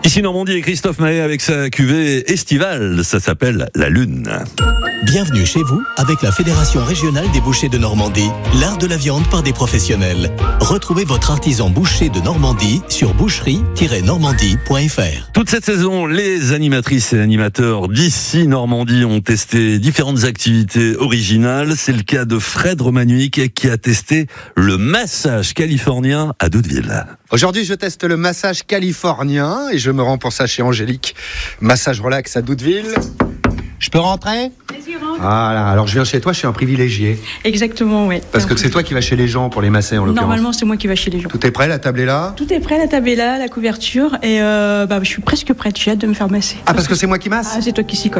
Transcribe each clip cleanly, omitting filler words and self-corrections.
Ici Normandie et Christophe Mahé avec sa cuvée estivale, ça s'appelle la Lune. Bienvenue chez vous avec la Fédération régionale des bouchers de Normandie, l'art de la viande par des professionnels. Retrouvez votre artisan boucher de Normandie sur boucherie-normandie.fr. Toute cette saison, les animatrices et animateurs d'ici Normandie ont testé différentes activités originales. C'est le cas de Fred Romanuik qui a testé le massage californien à Doudeville. Aujourd'hui, je teste le massage californien et je me rends pour ça chez Angélique. Massage relax à Doudeville. Je peux rentrer ? Vas-y, rentre. Voilà, alors je viens chez toi, je suis un privilégié. Exactement, oui. Parce que c'est toi qui vas chez les gens pour les masser en l'occurrence. Normalement, c'est moi qui vais chez les gens. Tout est prêt, la table est là ? Tout est prêt, la table est là, la couverture, et je suis presque prête, j'ai hâte de me faire masser. Ah, parce que c'est moi qui masse ? Ah, c'est toi qui s'y colle.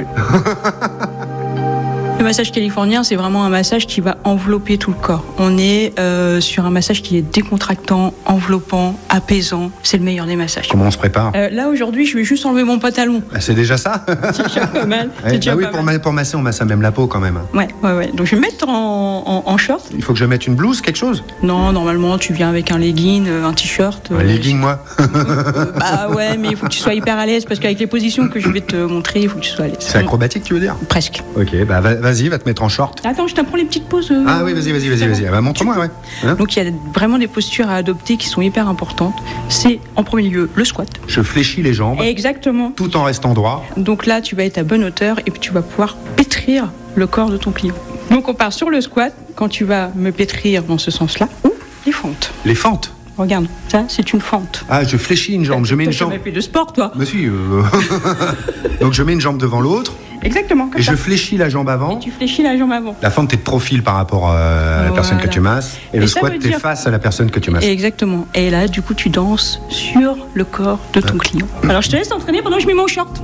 Le massage californien, c'est vraiment un massage qui va envelopper tout le corps. On est sur un massage qui est décontractant, enveloppant, apaisant. C'est le meilleur des massages. Comment on se prépare ? Là, aujourd'hui, je vais juste enlever mon pantalon. Ah, c'est déjà ça ? C'est déjà pas mal. Pour masser, on masse même la peau quand même. Ouais. Donc, je vais me mettre en short. Il faut que je mette une blouse, quelque chose ? Non, normalement, tu viens avec un legging, un t-shirt. Un legging, moi ? Bah ouais, mais il faut que tu sois hyper à l'aise parce qu'avec les positions que je vais te montrer, il faut que tu sois à l'aise. C'est acrobatique, tu veux dire ? Presque. Ok, bah vas-y, va te mettre en short. Attends, je t'apprends les petites poses. Ah oui, vas-y. Ah, bah, montre-moi, ouais. Hein ? Donc il y a vraiment des postures à adopter qui sont hyper importantes. C'est en premier lieu le squat. Je fléchis les jambes. Exactement. Tout en restant droit. Donc là, tu vas être à bonne hauteur et puis tu vas pouvoir pétrir le corps de ton client. Donc on part sur le squat quand tu vas me pétrir dans ce sens-là ou les fentes. Les fentes. Regarde, ça c'est une fente. Ah, je fléchis une jambe, je mets une jambe. Tu m'as fait de sport, toi. Monsieur. Donc je mets une jambe devant l'autre. Exactement. Comme et ça. je fléchis la jambe avant. Et tu fléchis la jambe avant. La fente, t'es de profil par rapport à la personne que tu masses. Et le squat, t'es face à la personne que tu masses. Exactement. Et là, du coup, tu danses sur le corps de ton client. Alors, je te laisse t'entraîner pendant que je mets mon short.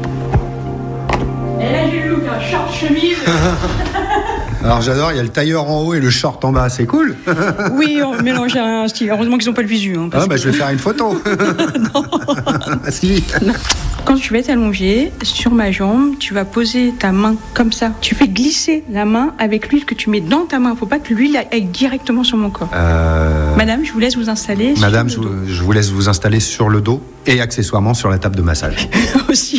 Et là, j'ai le look, un short chemise. Alors j'adore, il y a le tailleur en haut et le short en bas, c'est cool. Oui, on mélange un style. Heureusement qu'ils n'ont pas le visu. Hein, je vais faire une photo. Non. Si. Non. Quand tu vas t'allonger sur ma jambe, tu vas poser ta main comme ça. Tu fais glisser la main avec l'huile que tu mets dans ta main. Il ne faut pas que l'huile aille directement sur mon corps. Madame, je vous laisse vous installer. Madame, je vous laisse vous installer sur le dos et accessoirement sur la table de massage. Aussi.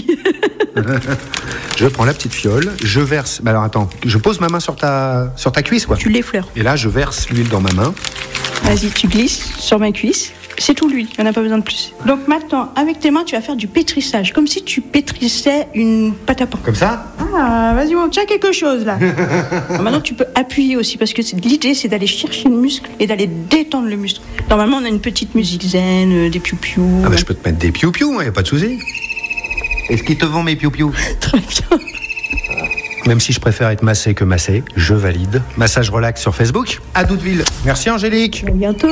Je prends la petite fiole, je verse. Alors attends, je pose ma main sur ta cuisse, quoi. Tu l'effleures. Et là, je verse l'huile dans ma main. Vas-y, tu glisses sur ma cuisse. C'est tout l'huile, il n'y en a pas besoin de plus. Donc maintenant, avec tes mains, tu vas faire du pétrissage, comme si tu pétrissais une pâte à pain. Comme ça ? Ah, vas-y, on tient quelque chose là. Alors, maintenant, tu peux appuyer aussi, parce que l'idée, c'est d'aller chercher le muscle et d'aller détendre le muscle. Normalement, on a une petite musique zen, des piou-piou. Ah bah je peux te mettre des piou-piou, il n'y a pas de souci. Est-ce qu'ils te vendent mes piou-piou ? Très bien. Même si je préfère être massé que massé, je valide. Massage relax sur Facebook, à Doudeville. Merci Angélique. À bientôt.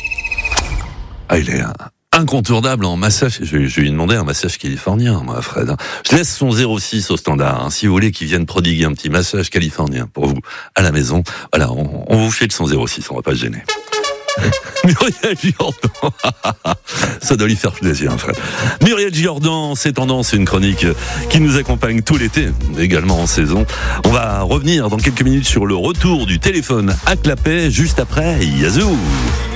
Ah, il est incontournable en massage. Je vais lui demander un massage californien, moi, Fred. Je laisse son 06 au standard. Si vous voulez qu'il vienne prodiguer un petit massage californien pour vous à la maison, voilà, on vous fait le son 06, on va pas se gêner. Muriel Jordan, ça doit lui faire plaisir, Fred. Muriel Jordan, c'est tendance, une chronique qui nous accompagne tout l'été, également en saison. On va revenir dans quelques minutes sur le retour du téléphone à clapet, juste après Yazoo.